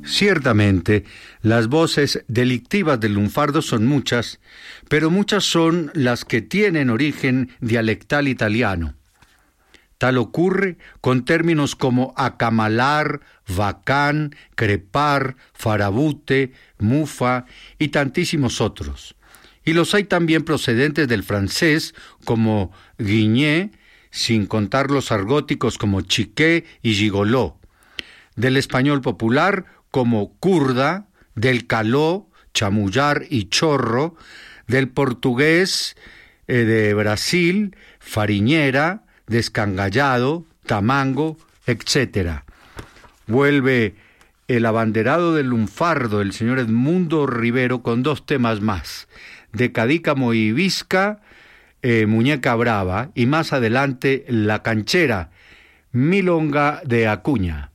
Ciertamente, las voces delictivas del lunfardo son muchas, pero muchas son las que tienen origen dialectal italiano. Tal ocurre con términos como acamalar, bacán, crepar, farabute, mufa y tantísimos otros. Y los hay también procedentes del francés como guiñé, sin contar los argóticos como chiqué y gigoló. Del español popular como curda, del caló, chamullar y chorro, del portugués de Brasil, fariñera, descangallado, tamango, etc. Vuelve el abanderado del lunfardo, el señor Edmundo Rivero, con 2 temas más, de Cadícamo y Visca, Muñeca Brava, y más adelante La Canchera, Milonga de Acuña.